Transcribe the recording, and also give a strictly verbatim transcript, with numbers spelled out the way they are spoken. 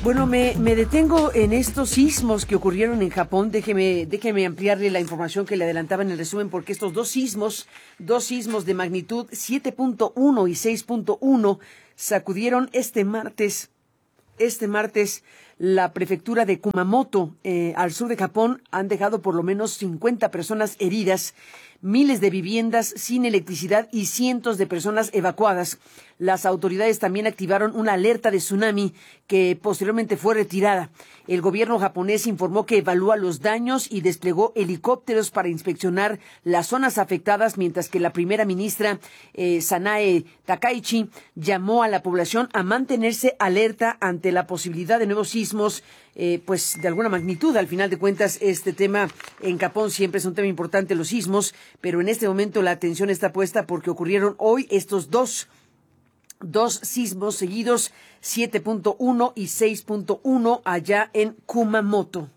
Bueno, me, me detengo en estos sismos que ocurrieron en Japón. Déjeme, déjeme ampliarle la información que le adelantaba en el resumen, porque estos dos sismos, dos sismos de magnitud siete punto uno y seis punto uno sacudieron este martes, este martes la prefectura de Kumamoto, eh, al sur de Japón. Han dejado por lo menos cincuenta personas heridas, miles de viviendas sin electricidad y cientos de personas evacuadas. Las autoridades también activaron una alerta de tsunami que posteriormente fue retirada. El gobierno japonés informó que evalúa los daños y desplegó helicópteros para inspeccionar las zonas afectadas, mientras que la primera ministra eh, Sanae Takaichi llamó a la población a mantenerse alerta ante la posibilidad de nuevos sismos, eh, pues de alguna magnitud. Al final de cuentas, este tema en Japón siempre es un tema importante, los sismos, pero en este momento la atención está puesta porque ocurrieron hoy estos dos Dos sismos seguidos, siete punto uno y seis punto uno, allá en Kumamoto.